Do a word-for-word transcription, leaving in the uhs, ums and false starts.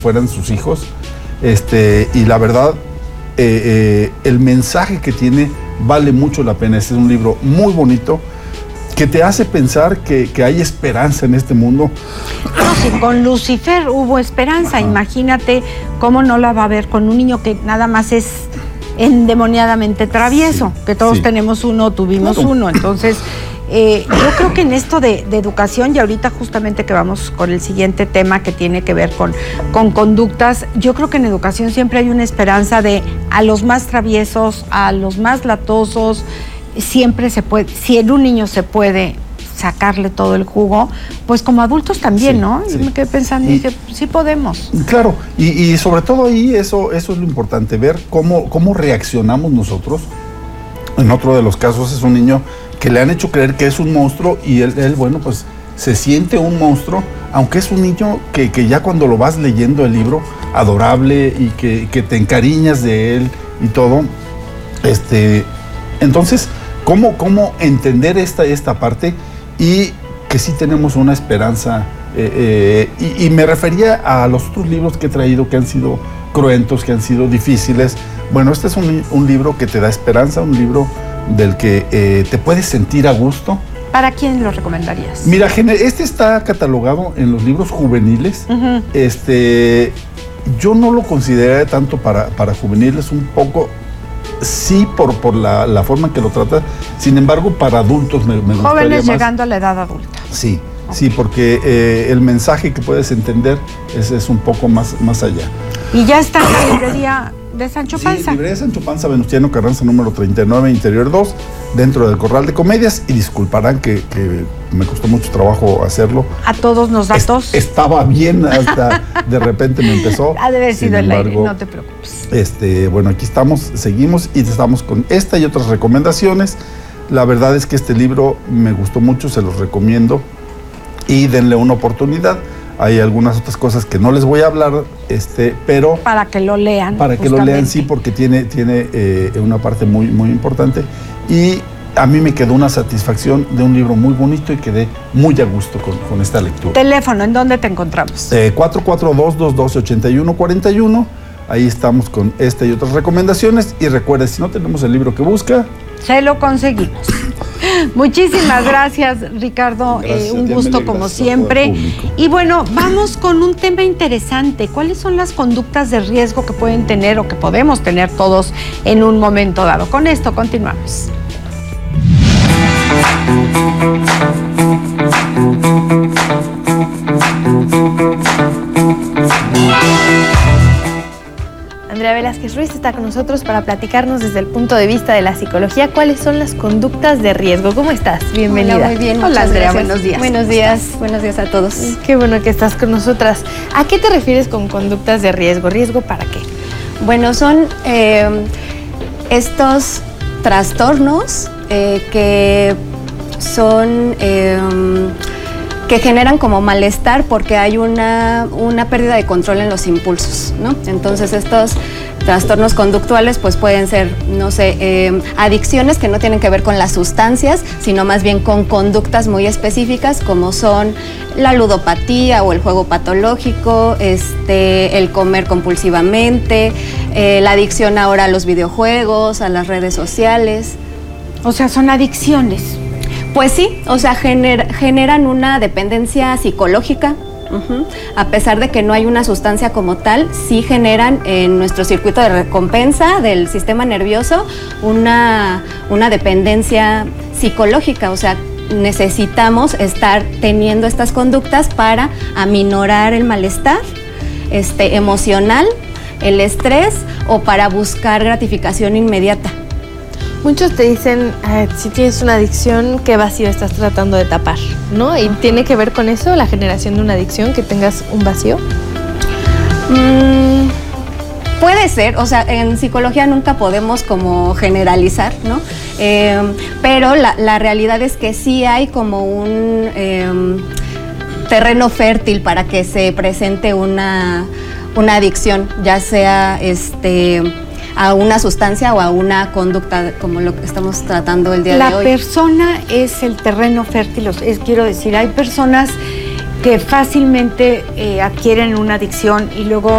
fueran sus hijos, este, y la verdad, eh, eh, el mensaje que tiene vale mucho la pena. Este es un libro muy bonito, que te hace pensar que, que hay esperanza en este mundo. No, si con Lucifer hubo esperanza, ajá, imagínate cómo no la va a haber con un niño que nada más es endemoniadamente travieso, sí, que todos sí tenemos uno, tuvimos claro uno, entonces eh, yo creo que en esto de, de educación, y ahorita justamente que vamos con el siguiente tema que tiene que ver con, con conductas, yo creo que en educación siempre hay una esperanza de a los más traviesos, a los más latosos, siempre se puede, si en un niño se puede sacarle todo el jugo, pues como adultos también, sí, ¿no? Sí. Y me quedé pensando y dije, sí podemos. Claro, y, y sobre todo ahí eso, eso es lo importante, ver cómo, cómo reaccionamos nosotros. En otro de los casos es un niño que le han hecho creer que es un monstruo y él, él bueno, pues se siente un monstruo, aunque es un niño que, que ya cuando lo vas leyendo el libro, adorable y que, que te encariñas de él y todo, este, entonces, ¿Cómo, cómo entender esta, esta parte y que sí tenemos una esperanza? Eh, eh, y, y me refería a los otros libros que he traído que han sido cruentos, que han sido difíciles. Bueno, este es un, un libro que te da esperanza, un libro del que eh, te puedes sentir a gusto. ¿Para quién lo recomendarías? Mira, este está catalogado en los libros juveniles. Uh-huh. Este, yo no lo consideraría tanto para, para juveniles, un poco... Sí, por, por la, la forma en que lo trata. Sin embargo, para adultos me, me gustaría más. Jóvenes llegando a la edad adulta. Sí, okay, sí, porque eh, el mensaje que puedes entender es, es un poco más, más allá. Y ya está en la librería de Sancho Panza. Sí, librería Sancho Panza, Venustiano Carranza, número treinta y nueve, Interior dos, dentro del Corral de Comedias. Y disculparán que, que me costó mucho trabajo hacerlo. A todos nos da tos. Es, estaba bien hasta de repente me empezó. Ha de haber sido el aire, no te preocupes. Este, bueno, aquí estamos, seguimos y estamos con esta y otras recomendaciones. La verdad es que este libro me gustó mucho, se los recomiendo y denle una oportunidad. Hay algunas otras cosas que no les voy a hablar, este, pero... Para que lo lean. Para que justamente lo lean, sí, porque tiene, tiene eh, una parte muy, muy importante. Y a mí me quedó una satisfacción de un libro muy bonito y quedé muy a gusto con, con esta lectura. Teléfono, ¿en dónde te encontramos? Eh, cuatro cuatro dos, dos uno dos, ocho uno cuatro uno. Ahí estamos con esta y otras recomendaciones. Y recuerde, si no tenemos el libro que busca... Se lo conseguimos. Muchísimas gracias, Ricardo. Gracias, eh, un gusto como siempre. Y bueno, vamos con un tema interesante. ¿Cuáles son las conductas de riesgo que pueden tener o que podemos tener todos en un momento dado? Con esto continuamos. Andrea Velázquez Ruiz está con nosotros para platicarnos desde el punto de vista de la psicología cuáles son las conductas de riesgo. ¿Cómo estás? Bienvenida. Hola, muy bien. Hola, Andrea, gracias. Buenos días. Buenos días, buenos días a todos. Qué bueno que estás con nosotras. ¿A qué te refieres con conductas de riesgo? ¿Riesgo para qué? Bueno, son eh, estos trastornos eh, que son... Eh, que generan como malestar porque hay una, una pérdida de control en los impulsos, ¿no? Entonces estos trastornos conductuales pues pueden ser, no sé, eh, adicciones que no tienen que ver con las sustancias, sino más bien con conductas muy específicas como son la ludopatía o el juego patológico, este, el comer compulsivamente, eh, la adicción ahora a los videojuegos, a las redes sociales. O sea, son adicciones. Pues sí, o sea, gener, generan una dependencia psicológica. Uh-huh. A pesar de que no hay una sustancia como tal, sí generan en nuestro circuito de recompensa del sistema nervioso una, una dependencia psicológica. O sea, necesitamos estar teniendo estas conductas para aminorar el malestar este, emocional, el estrés o para buscar gratificación inmediata. Muchos te dicen, eh, si tienes una adicción, ¿qué vacío estás tratando de tapar? ¿No? ¿Y tiene que ver con eso, la generación de una adicción, que tengas un vacío? Mm, puede ser, o sea, en psicología nunca podemos como generalizar, ¿no? Eh, pero la, la realidad es que sí hay como un eh, terreno fértil para que se presente una, una adicción, ya sea este... a una sustancia o a una conducta como lo que estamos tratando el día la de hoy. La persona es el terreno fértil, es, quiero decir, hay personas que fácilmente eh, adquieren una adicción y luego